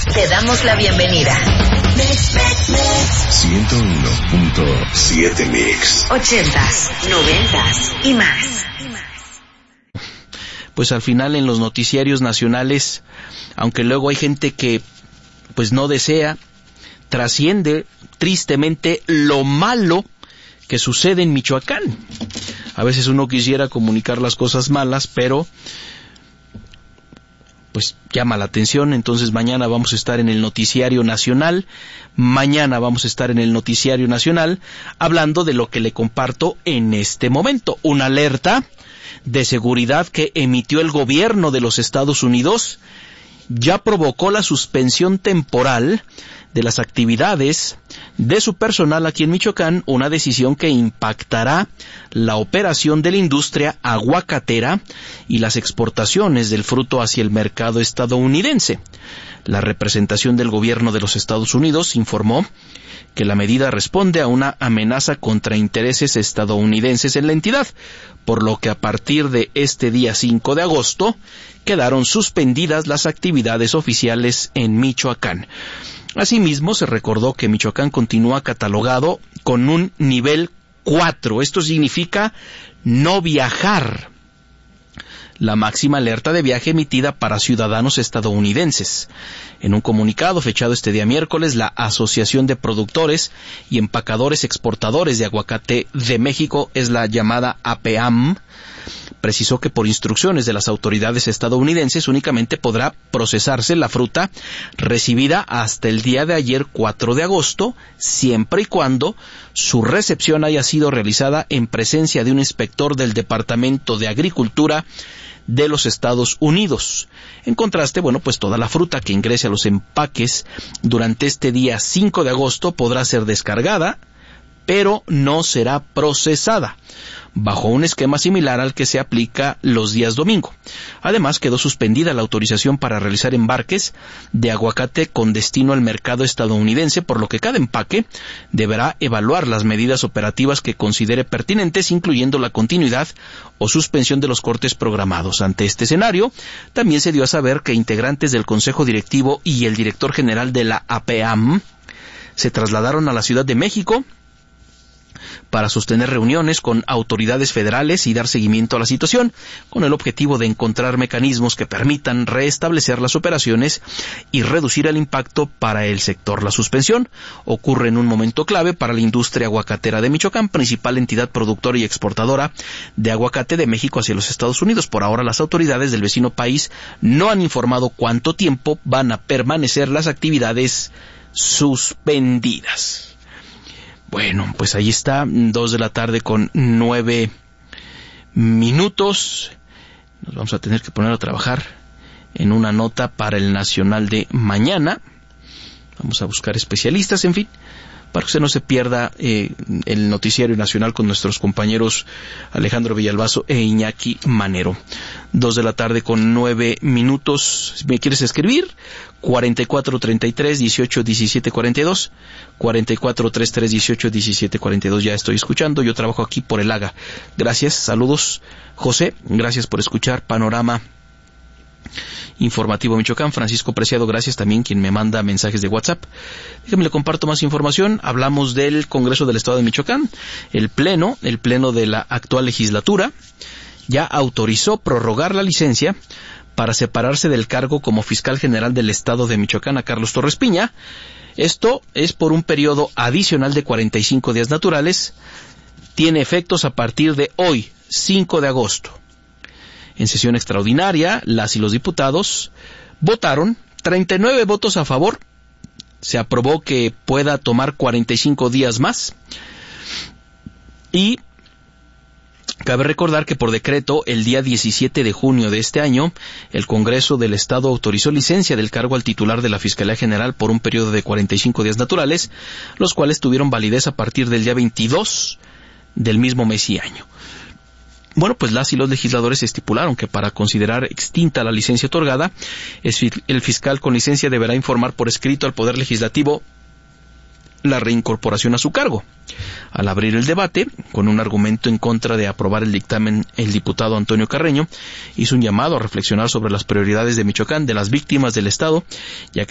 Te damos la bienvenida. 101.7 Mix. 80s, 90s y más. Pues al final en los noticiarios nacionales, aunque luego hay gente que pues no desea, trasciende tristemente lo malo que sucede en Michoacán. A veces uno quisiera comunicar las cosas malas, pero pues llama la atención. Entonces mañana vamos a estar en el noticiario nacional, hablando de lo que le comparto en este momento, una alerta de seguridad que emitió el gobierno de los Estados Unidos ya provocó la suspensión temporal de las actividades de su personal aquí en Michoacán, una decisión que impactará la operación de la industria aguacatera y las exportaciones del fruto hacia el mercado estadounidense. La representación del gobierno de los Estados Unidos informó que la medida responde a una amenaza contra intereses estadounidenses en la entidad, por lo que a partir de este día 5 de agosto quedaron suspendidas las actividades oficiales en Michoacán. Asimismo, se recordó que Michoacán continúa catalogado con un nivel 4. Esto significa no viajar. La máxima alerta de viaje emitida para ciudadanos estadounidenses. En un comunicado fechado este día miércoles, la Asociación de Productores y Empacadores Exportadores de Aguacate de México, es la llamada APAM, precisó que por instrucciones de las autoridades estadounidenses únicamente podrá procesarse la fruta recibida hasta el día de ayer 4 de agosto, siempre y cuando su recepción haya sido realizada en presencia de un inspector del Departamento de Agricultura de los Estados Unidos. En contraste, pues toda la fruta que ingrese a los empaques durante este día 5 de agosto podrá ser descargada, pero no será procesada, bajo un esquema similar al que se aplica los días domingo. Además, quedó suspendida la autorización para realizar embarques de aguacate con destino al mercado estadounidense, por lo que cada empaque deberá evaluar las medidas operativas que considere pertinentes, incluyendo la continuidad o suspensión de los cortes programados. Ante este escenario, también se dio a saber que integrantes del Consejo Directivo y el director general de la APAM se trasladaron a la Ciudad de México para sostener reuniones con autoridades federales y dar seguimiento a la situación, con el objetivo de encontrar mecanismos que permitan restablecer las operaciones y reducir el impacto para el sector. La suspensión ocurre en un momento clave para la industria aguacatera de Michoacán, principal entidad productora y exportadora de aguacate de México hacia los Estados Unidos. Por ahora, las autoridades del vecino país no han informado cuánto tiempo van a permanecer las actividades suspendidas. Bueno, pues ahí está, 2 de la tarde con 9 minutos. Nos vamos a tener que poner a trabajar en una nota para el Nacional de mañana. Vamos a buscar especialistas, en fin, para que usted no se pierda el noticiario nacional con nuestros compañeros Alejandro Villalbazo e Iñaki Manero. 2 de la tarde con 9 minutos. Si me quieres escribir, 4433-181742, 4433-181742. Ya estoy escuchando, yo trabajo aquí por el Haga. Gracias, saludos, José, gracias por escuchar Panorama Informativo Michoacán. Francisco Preciado, gracias también, quien me manda mensajes de WhatsApp. Déjame le comparto más información. Hablamos del Congreso del Estado de Michoacán. El pleno de la actual legislatura ya autorizó prorrogar la licencia para separarse del cargo como fiscal general del Estado de Michoacán a Carlos Torres Piña. Esto es por un periodo adicional de 45 días naturales. Tiene efectos a partir de hoy, 5 de agosto. En sesión extraordinaria, las y los diputados votaron 39 votos a favor. Se aprobó que pueda tomar 45 días más. Y cabe recordar que por decreto, el día 17 de junio de este año, el Congreso del Estado autorizó licencia del cargo al titular de la Fiscalía General por un periodo de 45 días naturales, los cuales tuvieron validez a partir del día 22 del mismo mes y año. Bueno, pues las y los legisladores estipularon que para considerar extinta la licencia otorgada, el fiscal con licencia deberá informar por escrito al Poder Legislativo la reincorporación a su cargo. Al abrir el debate, con un argumento en contra de aprobar el dictamen, el diputado Antonio Carreño hizo un llamado a reflexionar sobre las prioridades de Michoacán, de las víctimas del Estado, ya que